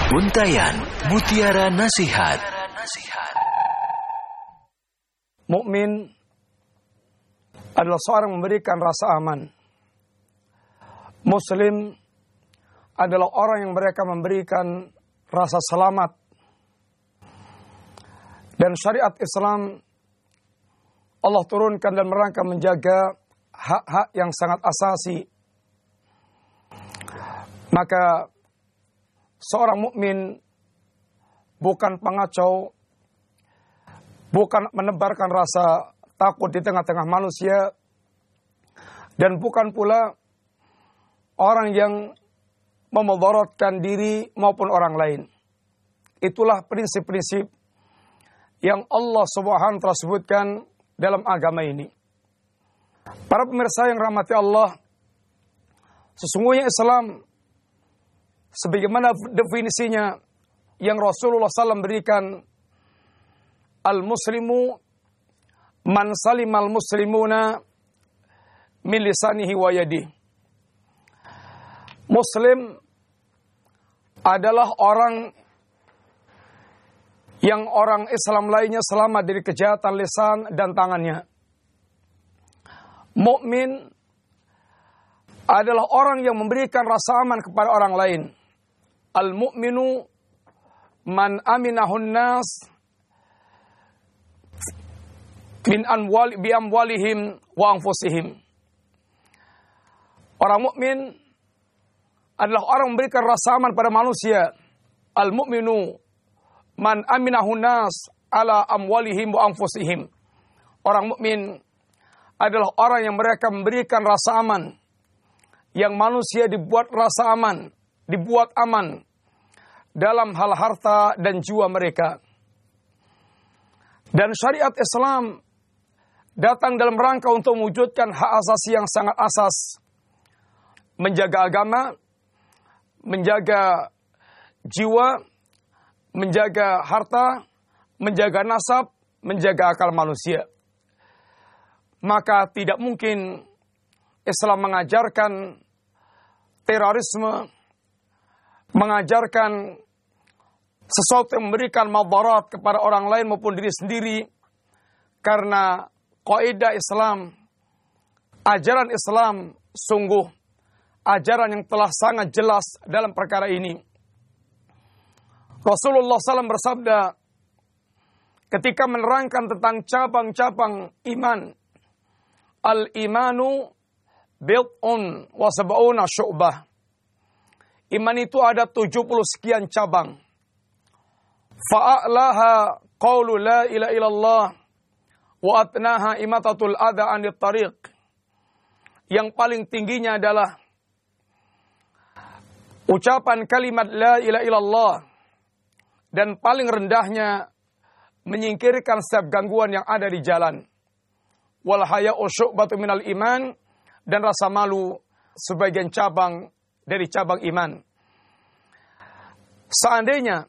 Untayan Mutiara Nasihat. Mukmin adalah seorang memberikan rasa aman. Muslim adalah orang yang mereka memberikan rasa selamat. Dan syariat Islam Allah turunkan dan merangka menjaga hak-hak yang sangat asasi. Maka seorang mukmin bukan pengacau, bukan menebarkan rasa takut di tengah-tengah manusia, dan bukan pula orang yang memudaratkan diri maupun orang lain. Itulah prinsip-prinsip yang Allah Subhanahu wa ta'ala sebutkan dalam agama ini. Para pemirsa yang rahmati Allah, sesungguhnya Islam sebagaimana definisinya yang Rasulullah SAW berikan, al-muslimu man salimal muslimuna min lisanihi wa yadihi. Muslim adalah orang yang orang Islam lainnya selamat dari kejahatan lisan dan tangannya. Mukmin adalah orang yang memberikan rasa aman kepada orang lain. Al-mu'minu man aminahun nas min bi amwalihim wa anfusihim. Orang mukmin adalah orang memberikan rasa aman pada manusia. Al-mu'minu man aminahun nas ala amwalihim wa anfusihim. Orang mukmin adalah orang yang mereka memberikan rasa aman, yang manusia dibuat rasa aman, dibuat aman dalam hal harta dan jiwa mereka. Dan syariat Islam datang dalam rangka untuk mewujudkan hak asasi yang sangat asas. Menjaga agama, menjaga jiwa, menjaga harta, menjaga nasab, menjaga akal manusia. Maka tidak mungkin Islam mengajarkan terorisme, mengajarkan sesuatu yang memberikan madarat kepada orang lain maupun diri sendiri, karena kaidah Islam, ajaran Islam sungguh ajaran yang telah sangat jelas dalam perkara ini. Rasulullah SAW bersabda ketika menerangkan tentang cabang-cabang iman, al-imanu bid'un wa sab'una syu'bah. Iman itu ada 70 sekian cabang. Fa'a'laha qawlu la ilaha illallah wa atnaha imatatul adha 'anil tariq. Yang paling tingginya adalah ucapan kalimat la ilaha illallah, dan paling rendahnya menyingkirkan setiap gangguan yang ada di jalan. Wal haya'u syu'batu minal iman, dan rasa malu sebagian cabang dari cabang iman. Seandainya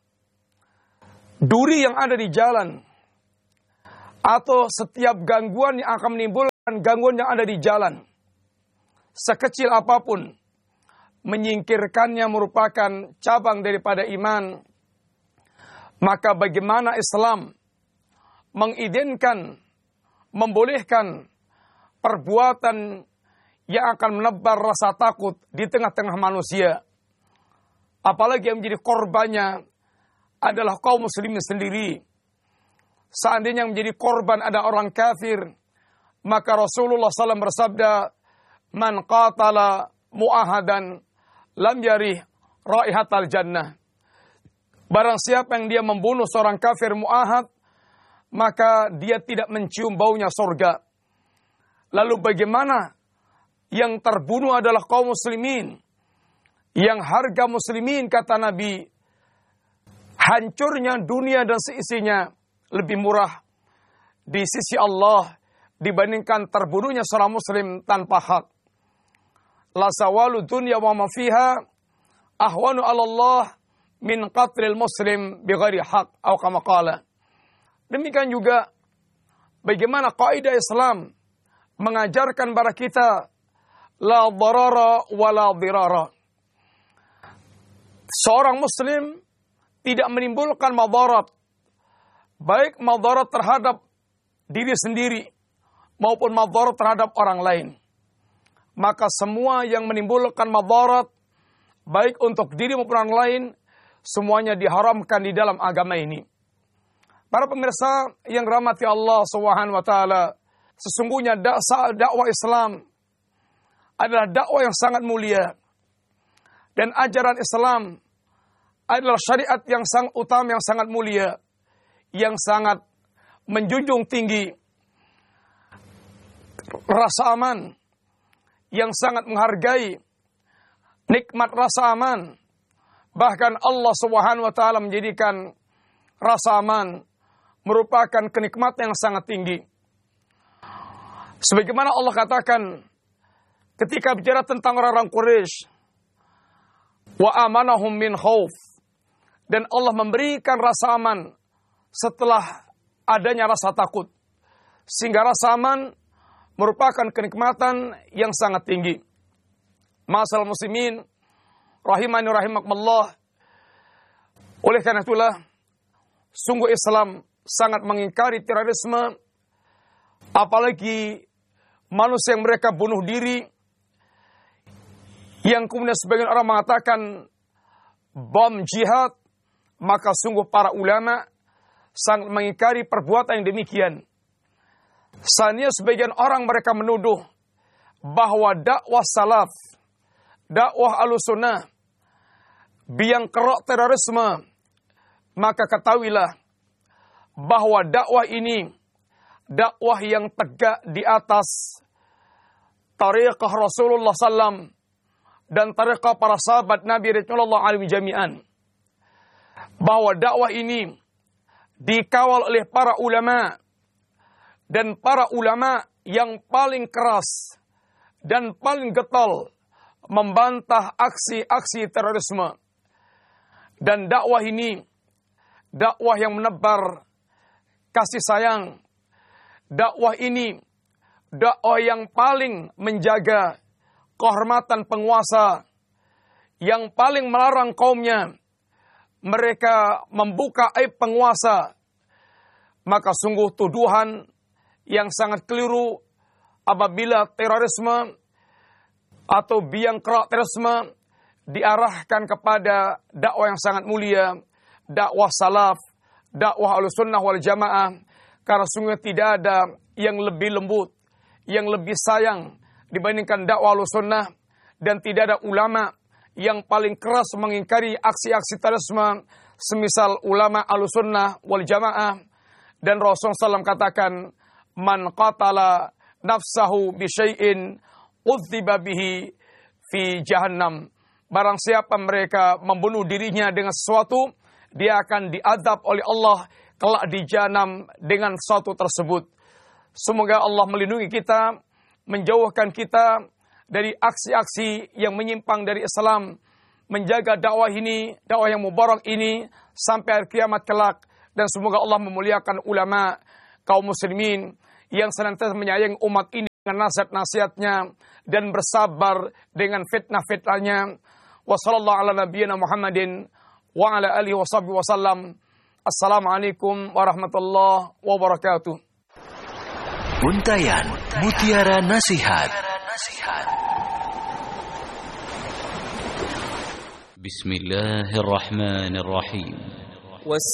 duri yang ada di jalan atau setiap gangguan yang akan menimbulkan gangguan yang ada di jalan, sekecil apapun, menyingkirkannya merupakan cabang daripada iman, maka bagaimana Islam mengizinkan, membolehkan perbuatan yang akan menebar rasa takut di tengah-tengah manusia, apalagi yang menjadi korbannya adalah kaum muslimin sendiri. Seandainya yang menjadi korban ada orang kafir, maka Rasulullah SAW bersabda, man qatala mu'ahadan lam yarih raihatal jannah. Barang siapa yang dia membunuh seorang kafir mu'ahad, maka dia tidak mencium baunya surga. Lalu bagaimana yang terbunuh adalah kaum muslimin, yang harga muslimin, kata Nabi, hancurnya dunia dan seisinya lebih murah di sisi Allah dibandingkan terbunuhnya seorang muslim tanpa hak. La sawalu dunya wa ma fiha ahwanu 'ala Allah min qatlil muslim bighairi haq, atau kama qala. Demikian juga bagaimana kaidah Islam mengajarkan kepada kita la dharara wa la dhirara. seorang muslim tidak menimbulkan madarat, baik madarat terhadap diri sendiri maupun madarat terhadap orang lain. Maka semua yang menimbulkan madarat baik untuk diri maupun orang lain, semuanya diharamkan di dalam agama ini. Para pemirsa yang rahmati Allah Subhanahu wa taala, sesungguhnya dakwah Islam adalah dakwah yang sangat mulia, dan ajaran Islam adalah syariat yang sangat utama, yang sangat mulia, yang sangat menjunjung tinggi rasa aman, yang sangat menghargai nikmat rasa aman. Bahkan Allah Subhanahu wa taala menjadikan rasa aman merupakan kenikmatan yang sangat tinggi. Sebagaimana Allah katakan ketika bicara tentang orang-orang Quraisy, wa amanahum min khauf, dan Allah memberikan rasa aman setelah adanya rasa takut, sehingga rasa aman merupakan kenikmatan yang sangat tinggi. Ma'asal muslimin rahimani rahimakumullah, oleh karena itulah sungguh Islam sangat mengingkari terorisme, apalagi manusia yang mereka bunuh diri, yang kemudian sebagian orang mengatakan bom jihad. Maka sungguh para ulama sangat mengingkari perbuatan yang demikian. Seandainya sebagian orang mereka menuduh bahwa dakwah salaf, dakwah Ahlussunnah biang kerok terorisme, maka ketahuilah bahwa dakwah ini dakwah yang tegak di atas tariqah Rasulullah SAW dan tariqah para sahabat Nabi Rasulullah alaihi jami'an. Bahwa dakwah ini dikawal oleh para ulama, dan para ulama yang paling keras dan paling getol membantah aksi-aksi terorisme. Dan dakwah ini dakwah yang menebar kasih sayang. Dakwah ini dakwah yang paling menjaga kehormatan penguasa, yang paling melarang kaumnya mereka membuka aib penguasa. Maka sungguh tuduhan yang sangat keliru apabila terorisme atau biang kerok terorisme diarahkan kepada dakwah yang sangat mulia, dakwah salaf, dakwah Ahlussunnah wal Jamaah. Karena sungguh tidak ada yang lebih lembut, yang lebih sayang dibandingkan dakwah Ahlussunnah, dan tidak ada ulama yang paling keras mengingkari aksi-aksi terorisme semisal ulama Ahlussunnah wal Jamaah. Dan Rasulullah SAW katakan, man qatala nafsahu bisyai'in udziba bihi fi jahannam. Barang siapa mereka membunuh dirinya dengan sesuatu, dia akan diazab oleh Allah kelak di jahanam dengan sesuatu tersebut. Semoga Allah melindungi kita, menjauhkan kita dari aksi-aksi yang menyimpang dari Islam, menjaga dakwah ini, dakwah yang mubarak ini sampai hari kiamat kelak. Dan semoga Allah memuliakan ulama kaum muslimin yang senantiasa menyayangi umat ini dengan nasihat-nasihatnya dan bersabar dengan fitnah-fitnahnya. Wa sallallahu ala nabiyyina Muhammadin wa ala alihi wa sahbihi wasallam. Assalamualaikum warahmatullahi wabarakatuh. Untayan Mutiara Nasihat. Bismillahirrahmanirrahim.